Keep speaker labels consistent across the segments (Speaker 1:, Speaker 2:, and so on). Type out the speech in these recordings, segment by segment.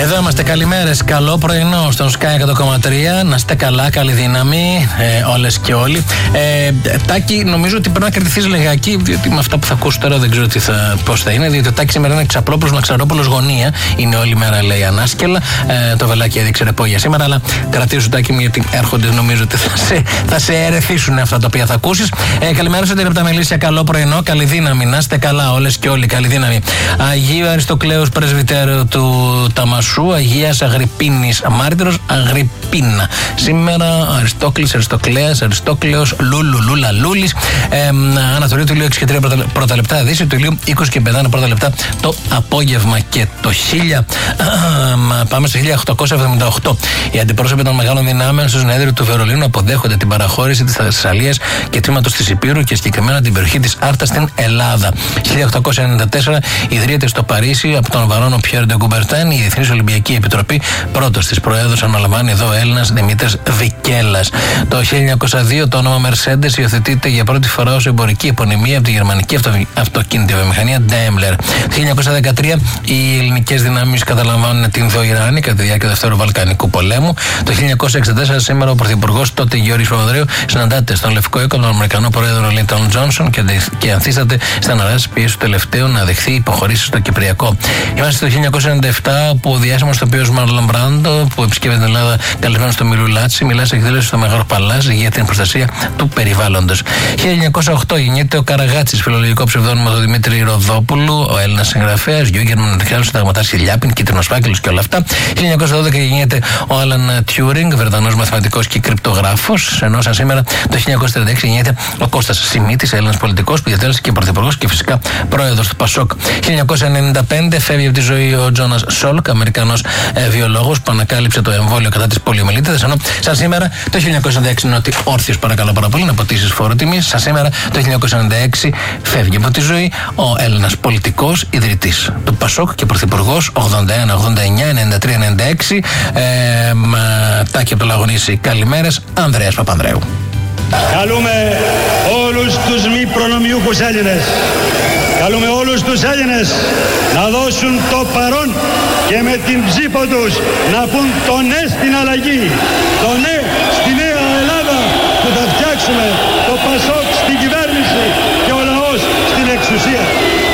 Speaker 1: Εδώ είμαστε, καλημέρες, καλό πρωινό στον Sky 100,3. Να είστε καλά, καλή δύναμη, όλες και όλοι. Τάκη, νομίζω ότι πρέπει να κρατηθείς λιγάκι, διότι με αυτά που θα ακούσω τώρα δεν ξέρω πώς θα είναι. Διότι ο Τάκης σήμερα είναι Ξαπλόπουλος, Μαξαρόπουλος γωνία. Είναι όλη μέρα, λέει, ανάσκελα. Το βελάκι έδειξε ρεπό για σήμερα, αλλά κρατήσου, Τάκη μου, γιατί έρχονται, νομίζω ότι θα σε ερεθίσουν αυτά τα οποία θα ακούσεις. Καλημέρα σε την Επταμελήσια, καλό πρωινό, καλή δύναμη. Να είστε καλά, όλες και όλοι, καλή δύναμη. Αγίου Αριστοκλέους Πρεσβυτέρου του Ταμασού, Αγίας Αγρυπίνης Μάρτυρος, Αγρυπίνα. Σήμερα Αριστόκλης, Αριστοκλέας, Αριστόκλεος, Λούλου, Λούλα, Λούλης. Ανατολή του ηλίου 6 και 3 πρώτα λεπτά, Δύση του ηλίου 20 και 5 πρώτα λεπτά το απόγευμα. Και το 1000, πάμε στο 1878. Οι αντιπρόσωποι των μεγάλων δυνάμεων στο συνέδριο του Βερολίνου αποδέχονται την παραχώρηση της Θεσσαλίας και τμήματος της Υπήρου και συγκεκριμένα την περιοχή της Άρτας στην Ελλάδα. 1894 ιδρύεται στο Παρίσι από τον Βαρόνο Πιέρ ντε Κουμπερτέν η Διεθνής Ολυμπιακή Επιτροπή. Πρώτος της προέδρους αναλαμβάνει εδώ ο Έλληνας Δημήτρης Βικέλας. Το 1902 το όνομα Mercedes υιοθετείται για πρώτη φορά ως εμπορική επωνυμία από τη γερμανική αυτοκίνητη βιομηχανία Daimler. Το 1913 οι ελληνικές δυνάμεις καταλαμβάνουν την Δοϊράνη κατά τη διάρκεια του Δευτέρου Βαλκανικού Πολέμου. Το 1964 σήμερα ο Πρωθυπουργός τότε Γιώργης Παπανδρέου συναντάται στον Λευκό Οίκο τον Αμερικανό Πρόεδρο Λίντον Τζόνσον και ανθίσταται στα αναρράσεις πιέσεις του τελευταίου να δεχθεί υποχωρήσεις στο Κυπριακό. Είμαστε το 1997 που ο διάσημος ηθοποιός Μάρλον Μπράντο, που επισκέπτεται την Ελλάδα καλεσμένος στο Μιλουλάτσι, μιλά σε εκδήλωση στο Μεγάλο Παλάζι για την προστασία του περιβάλλοντος. 1908 γεννιέται ο Καραγάτσης, φιλολογικό ψευδόνυμο του Δημήτρη Ροδόπουλου, ο Έλληνας συγγραφέας, Γιούγκερμαν Τριχάλος, συνταγματάρχης Χιλιάπιν, Κίτρινος Φάκελος και όλα αυτά. 1912 γεννιέται ο Άλαν Τιούρινγκ, Βρετανός μαθηματικός και κρυπτογράφος, ενώ σαν σήμερα το 1936 γεννιέται ο Κώστας Σιμίτης, Έλληνας πολιτικός που διατέλεσε και πρωθυπουργός και φυσικά πρόεδρος του Πασόκ. 1995 φεύγει από τη ζωή ο Τζόνας Σόλκ, Αμερικανός βιολόγος που ανακάλυψε το εμβόλιο κατά της πολιομιελίτιδας. Ενώ σαν σήμερα το 1996 είναι ότι όρθιος, παρακαλώ πάρα πολύ, να ποτίσεις φόρο τιμής. Σαν σήμερα το 1996 φεύγει από τη ζωή ο Έλληνας πολιτικός, ιδρυτής του Πασόκ και πρωθυπουργός 81, 89, 93, 96. Τάκη από το Λαγωνίσι, καλημέρες, Ανδρέας Παπανδρέου.
Speaker 2: Καλούμε όλους τους μη προνομιούχους Έλληνες. Καλούμε όλους τους Έλληνες να δώσουν το παρόν και με την ψήφο τους να πούν το ναι στην αλλαγή, το ναι στη νέα Ελλάδα που θα φτιάξουμε, το Πασόκ στην κυβέρνηση και ο λαός στην εξουσία.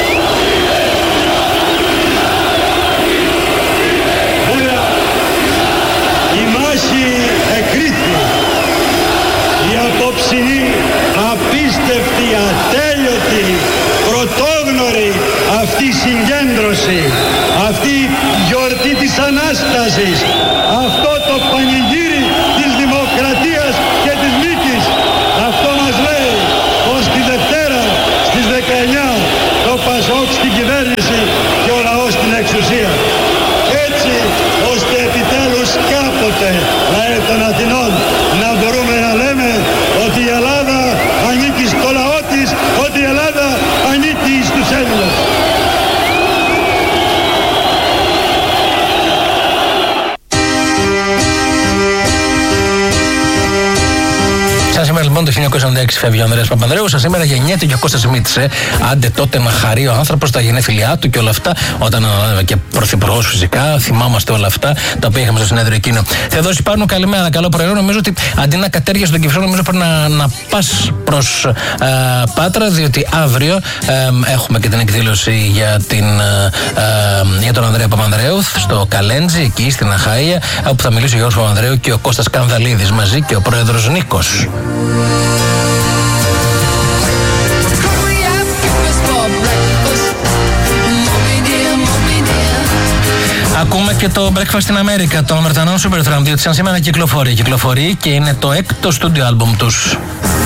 Speaker 2: Βέβαια, η μάχη εκρίθη. Η απόψινή, απίστευτη, ατέλειωτη, πρωτόγνωρη αυτή συγκέντρωση, αυτή η γιορτή της Ανάστασης, αυτό το πανηγύρι της δημοκρατίας και της νίκης, αυτό μας λέει πως τη Δευτέρα στις 19 το Πασόκ στην κυβέρνηση και ο λαός στην εξουσία. Έτσι ώστε επιτέλους κάποτε λαέ των Αθηνών να μπορούμε να λέμε ότι η Ελλάδα ανήκει στο λαό της, ότι η Ελλάδα ανήκει στους Έλληνες.
Speaker 1: Σαν σήμερα λοιπόν το 1996 φεύγει ο Ανδρέας Παπανδρέου. Σαν σήμερα γεννιέται και ο Κώστας Σιμίτης. Άντε τότε να χαρεί ο άνθρωπος τα γενέθλιά του και όλα αυτά. Όταν αναλάβει και πρωθυπουργός φυσικά, θυμάμαστε όλα αυτά τα οποία είχαμε στο συνέδριο εκείνο. Θεοδόση Πάνου, καλημέρα, καλό πρωινό. Νομίζω ότι αντί να κατέργεσαι τον Κυψό, νομίζω πρέπει να πας προς Πάτρα, διότι αύριο έχουμε και την εκδήλωση για τον Ανδρέα Παπανδρέου στο Καλέντζι, εκεί στην Αχαΐα, όπου θα μιλήσει ο Γιώργος Παπανδρέου και ο Κώστας Κανδαλίδης μαζί και ο πρόεδρος Νίκος. Ακούμε και το Breakfast in America των Βρετανών Supertramp, διότι σαν σήμερα κυκλοφορεί και είναι το 6ο στούντιο άλμπουμ τους.